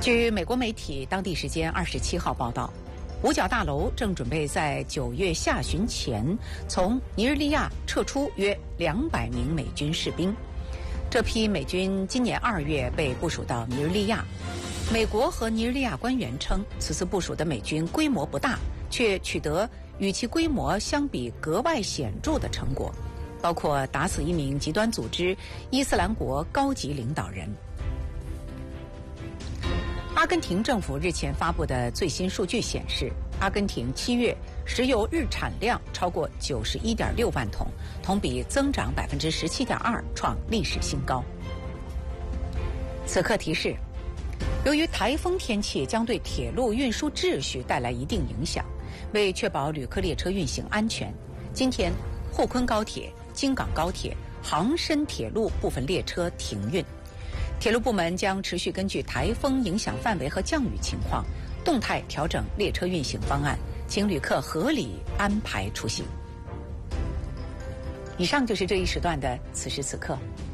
据美国媒体当地时间27号报道，五角大楼正准备在9月下旬前从尼日利亚撤出约200名美军士兵。这批美军今年2月被部署到尼日利亚。美国和尼日利亚官员称，此次部署的美军规模不大，却取得与其规模相比格外显著的成果，包括打死一名极端组织伊斯兰国高级领导人。阿根廷政府日前发布的最新数据显示，阿根廷7月石油日产量超过91.6万桶，同比增长17.2%，创历史新高。此刻提示：由于台风天气将对铁路运输秩序带来一定影响，为确保旅客列车运行安全，今天沪昆高铁、京港高铁、杭深铁路部分列车停运。铁路部门将持续根据台风影响范围和降雨情况，动态调整列车运行方案，请旅客合理安排出行。以上就是这一时段的此时此刻。